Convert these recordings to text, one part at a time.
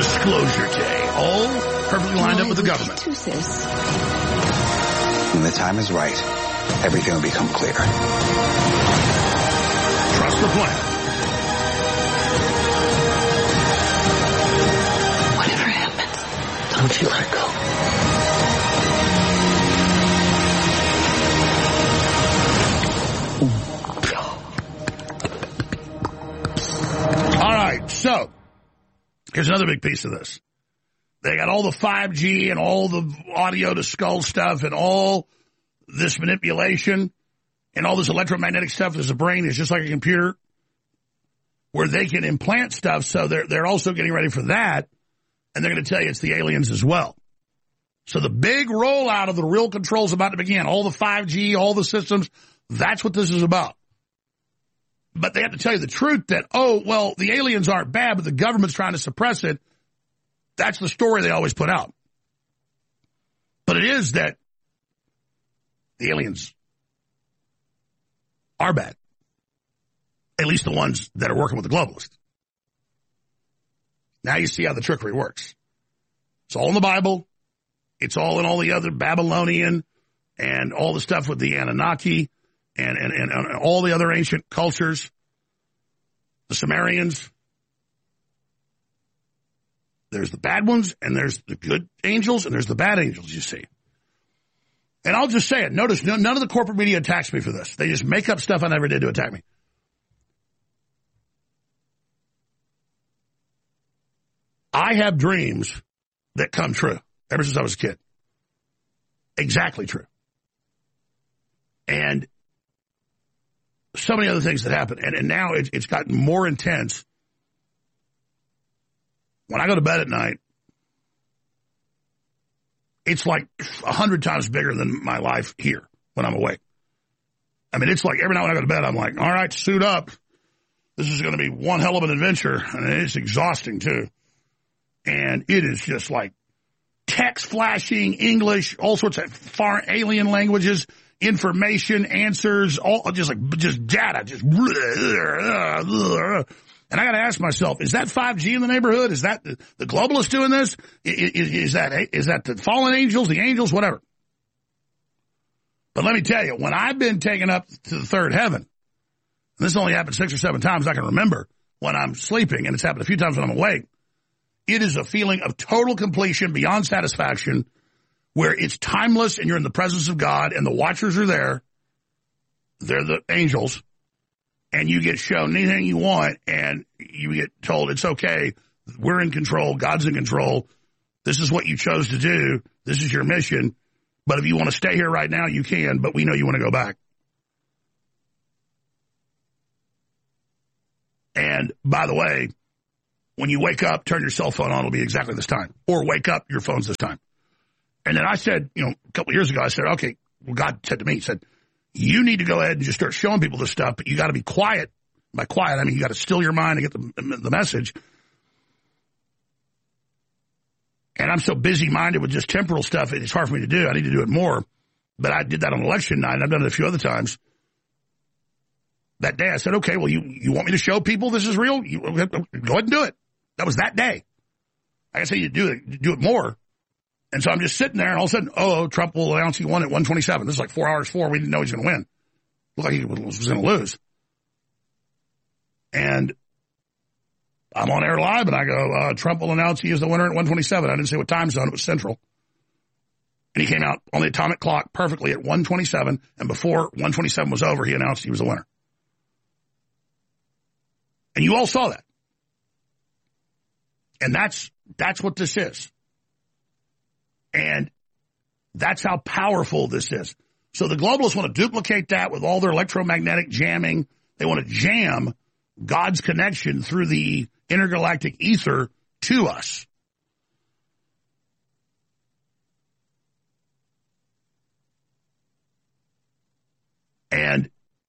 Disclosure Day. All perfectly lined up with the government. When the time is right, everything will become clear. Trust the plan. Whatever happens, don't you let go. All right, so here's another big piece of this. They got all the 5G and all the audio to skull stuff and all this manipulation and all this electromagnetic stuff. There's a brain is just like a computer where they can implant stuff. So they're also getting ready for that. And they're going to tell you it's the aliens as well. So the big rollout of the real control is about to begin. All the 5G, all the systems, that's what this is about. But they have to tell you the truth that, oh, well, the aliens aren't bad, but the government's trying to suppress it. That's the story they always put out. But it is that the aliens are bad. At least the ones that are working with the globalists. Now you see how the trickery works. It's all in the Bible. It's all in all the other Babylonian and all the stuff with the Anunnaki and all the other ancient cultures, the Sumerians. There's the bad ones, and there's the good angels, and there's the bad angels, you see. And I'll just say it. Notice, none of the corporate media attacks me for this. They just make up stuff I never did to attack me. I have dreams that come true ever since I was a kid. Exactly true. And so many other things that happen. And now it's gotten more intense. When I go to bed at night, it's like 100 times bigger than my life here when I'm awake. I mean, it's like every night when I go to bed, I'm like, all right, suit up. This is going to be one hell of an adventure. And it's exhausting, too. And it is just like text flashing, English, all sorts of foreign alien languages, information, answers, all just data, just. And I got to ask myself, is that 5G in the neighborhood? Is that the globalists doing this? Is that the fallen angels, the angels, whatever? But let me tell you, when I've been taken up to the third heaven, and this only happened 6 or 7 times I can remember when I'm sleeping, and it's happened a few times when I'm awake, it is a feeling of total completion beyond satisfaction where it's timeless and you're in the presence of God and the watchers are there. They're the angels. And you get shown anything you want and you get told it's okay. We're in control. God's in control. This is what you chose to do. This is your mission. But if you want to stay here right now, you can, but we know you want to go back. And by the way, when you wake up, turn your cell phone on, it'll be exactly this time. Or wake up, your phone's this time. And then I said, a couple of years ago, I said, okay, well, God said to me, he said, you need to go ahead and just start showing people this stuff, but you got to be quiet. By quiet, I mean you got to still your mind to get the message. And I'm so busy-minded with just temporal stuff, it's hard for me to do. I need to do it more. But I did that on election night, and I've done it a few other times. That day, I said, okay, well, you want me to show people this is real? Go ahead and do it. That was that day. I can say you do it more. And so I'm just sitting there, and all of a sudden, Trump will announce he won at 127. This is like 4 hours before. We didn't know he was going to win. Looked like he was going to lose. And I'm on air live, and I go, Trump will announce he is the winner at 127. I didn't say what time zone. It was Central. And he came out on the atomic clock perfectly at 127, and before 127 was over, he announced he was the winner. And you all saw that. And that's what this is. And that's how powerful this is. So the globalists want to duplicate that with all their electromagnetic jamming. They want to jam God's connection through the intergalactic ether to us. And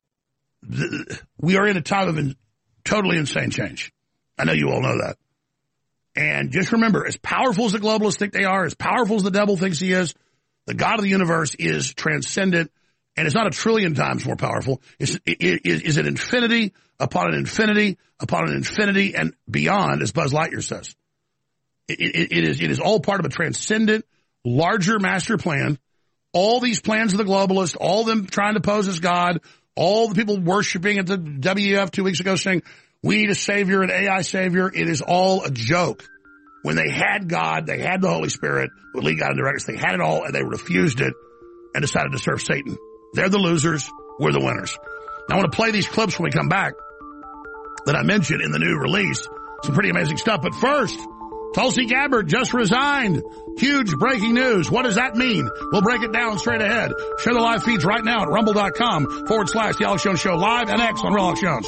we are in a time of totally insane change. I know you all know that. And just remember, as powerful as the globalists think they are, as powerful as the devil thinks he is, the God of the universe is transcendent, and it's not a trillion times more powerful. It's an infinity upon an infinity upon an infinity and beyond, as Buzz Lightyear says. It is all part of a transcendent, larger master plan. All these plans of the globalists, all of them trying to pose as God, all the people worshiping at the WEF 2 weeks ago saying, we need a savior, an AI savior. It is all a joke. When they had God, they had the Holy Spirit, who would lead God and direct us. They had it all, and they refused it and decided to serve Satan. They're the losers. We're the winners. Now, I want to play these clips when we come back that I mentioned in the new release. Some pretty amazing stuff. But first, Tulsi Gabbard just resigned. Huge breaking news. What does that mean? We'll break it down straight ahead. Share the live feeds right now at rumble.com/The Alex Jones Show live and X on Real Alex Jones.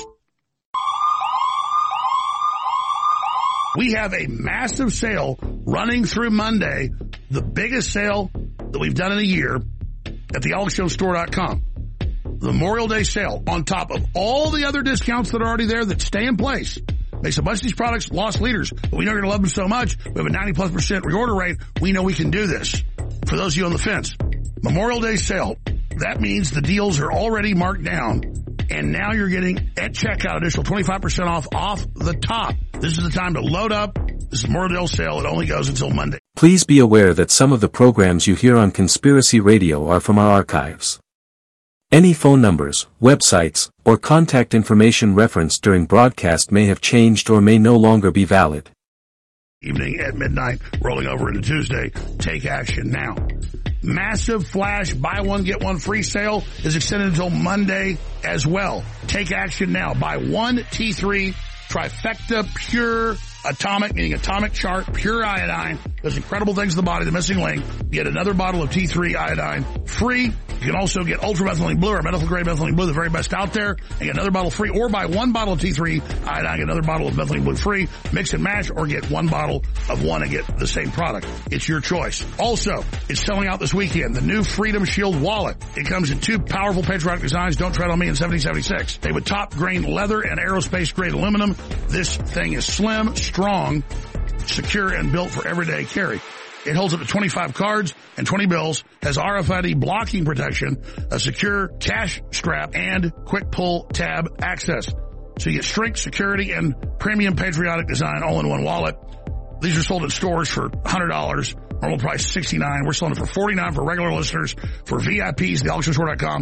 We have a massive sale running through Monday, the biggest sale that we've done in a year at thealexjonestore.com. The Memorial Day sale on top of all the other discounts that are already there that stay in place. Makes a bunch of these products lost leaders, but we know you're going to love them so much. We have a 90+% reorder rate. We know we can do this. For those of you on the fence, Memorial Day sale, that means the deals are already marked down, and now you're getting at checkout additional 25% off the top. This is the time to load up. This is Memorial Day sale. It only goes until Monday. Please be aware that some of the programs you hear on Conspiracy Radio are from our archives. Any phone numbers, websites, or contact information referenced during broadcast may have changed or may no longer be valid. Evening at midnight, rolling over into Tuesday. Take action now. Massive flash buy one, get one free sale is extended until Monday as well. Take action now. Buy one T3 Trifecta Pure Atomic, meaning atomic chart, pure iodine. Does incredible things to the body, the missing link. Get another bottle of T3 iodine free. You can also get ultramethylene blue or medical grade methylene blue, the very best out there, and get another bottle free. Or buy one bottle of T3 iodine, get another bottle of methylene blue free. Mix and match, or get one bottle of one and get the same product. It's your choice. Also, it's selling out this weekend. The new Freedom Shield wallet. It comes in two powerful patriotic designs. Don't tread on me in 1776. They with top grain leather and aerospace grade aluminum. This thing is slim, strong, secure, and built for everyday carry. It holds up to 25 cards and 20 bills, has RFID blocking protection, a secure cash strap, and quick pull tab access. So you get strength, security, and premium patriotic design all in one wallet. These are sold at stores for $100. Normal price $69. We're selling it for $49 for regular listeners. For VIPs, thealexjonestore.com,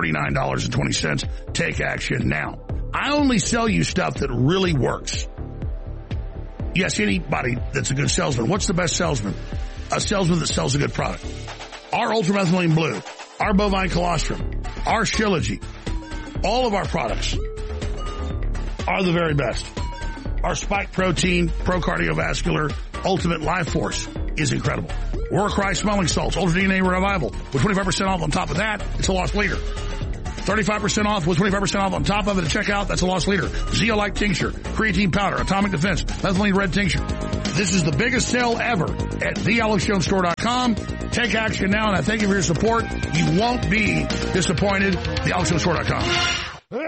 $39.20. Take action now. I only sell you stuff that really works. Yes, anybody that's a good salesman. What's the best salesman? A salesman that sells a good product. Our ultramethylene blue, our bovine colostrum, our Shilajit, all of our products are the very best. Our spike protein, pro cardiovascular, ultimate life force is incredible. Warcry smelling salts, Ultra DNA Revival with 25% off on top of that. It's a lost leader. 35% off with 25% off on top of it at checkout. That's a lost leader. Zeolite tincture, creatine powder, atomic defense, methylene red tincture. This is the biggest sale ever at thealexjonestore.com. Take action now, and I thank you for your support. You won't be disappointed. thealexjonestore.com.